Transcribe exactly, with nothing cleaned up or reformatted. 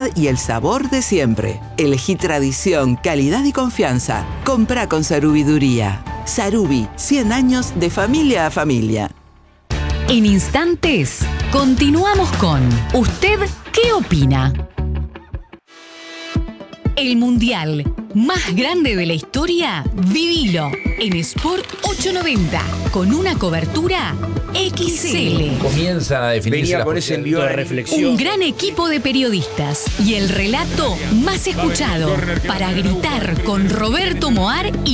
y el sabor de siempre. Elegí tradición, calidad y confianza. Comprá con Sarubiduría. Sarubi, cien años de familia a familia. En instantes, continuamos con ¿Usted qué opina? El mundial más grande de la historia, vivilo en Sport ochocientos noventa con una cobertura X L. Comienzan a definirse Venía las con ese envío de reflexión. Un gran equipo de periodistas y el relato más escuchado para gritar con Roberto Moar y